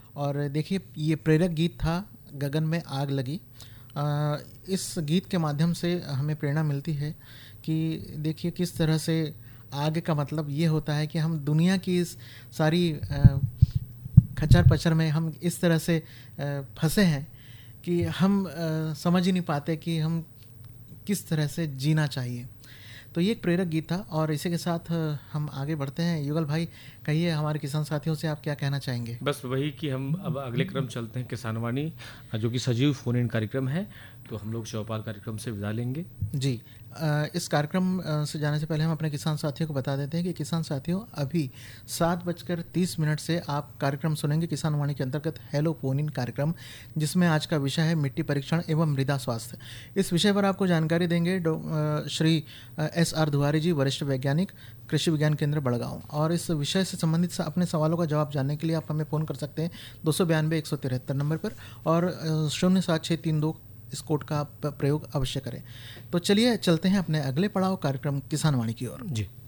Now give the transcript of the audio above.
और देखिए ये प्रेरक गीत था गगन में आग लगी। इस गीत के माध्यम से हमें प्रेरणा मिलती है कि देखिए किस तरह से आग का मतलब ये होता है कि हम दुनिया की इस सारी खच्चर पचर में हम इस तरह से फंसे हैं कि हम समझ ही नहीं पाते कि हम किस तरह से जीना चाहिए। तो ये एक प्रेरक गीत था और इसी के साथ हम आगे बढ़ते हैं। युगल भाई, कहिए हमारे किसान साथियों से आप क्या कहना चाहेंगे? बस वही कि हम अब अगले क्रम चलते हैं किसान वाणी, जो कि सजीव फोन इन कार्यक्रम है। तो हम लोग चौपाल कार्यक्रम से विदा लेंगे जी। इस कार्यक्रम से जाने से पहले हम अपने किसान साथियों को बता देते हैं कि किसान साथियों अभी 7:30 से आप कार्यक्रम सुनेंगे किसान वाणी के अंतर्गत हेलो फोन इन कार्यक्रम, जिसमें आज का विषय है मिट्टी परीक्षण एवं मृदा स्वास्थ्य। इस विषय पर आपको जानकारी देंगे श्री SR दुआरी जी, वरिष्ठ वैज्ञानिक, कृषि विज्ञान केंद्र बड़गांव। और इस विषय से संबंधित अपने सवालों का जवाब जानने के लिए आप हमें फ़ोन कर सकते हैं 292-173 नंबर पर, और 07632 इस कोड का प्रयोग अवश्य करें। तो चलिए चलते हैं अपने अगले पड़ाव कार्यक्रम किसान वाणी की ओर। जी।